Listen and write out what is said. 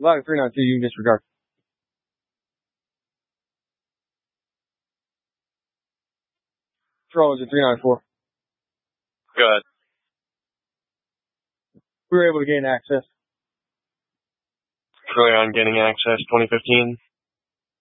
Line 392, you can disregard. Patrol is at 394. Go ahead. We were able to gain access. Clear on getting access, 2015.